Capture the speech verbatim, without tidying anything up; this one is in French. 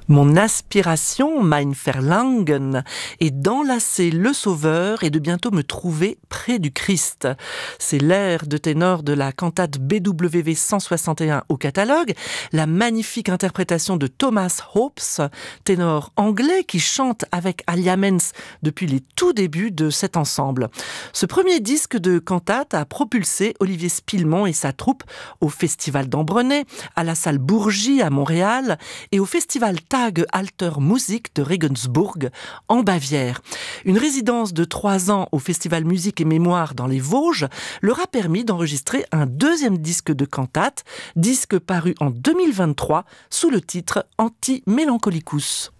Mon aspiration, mein Verlangen, est d'enlacer le Sauveur et de bientôt me trouver près du Christ. C'est l'air de ténor de la cantate B W V cent soixante et un au catalogue, la magnifique interprétation de Thomas Hobbes, ténor anglais qui chante avec Alia Mens depuis les tout débuts de cet ensemble. Ce premier disque de cantate a propulsé Olivier Spillemont et sa troupe au Festival d'Ambrenet, à la salle Bourgie à Montréal et au Festival Tag Alter Musik de Regensburg en Bavière. Une résidence de trois ans au Festival Musique et Mémoire dans les Vosges leur a permis d'enregistrer un deuxième disque de cantate, disque paru en deux mille vingt-trois sous le titre Anti Melancholicus.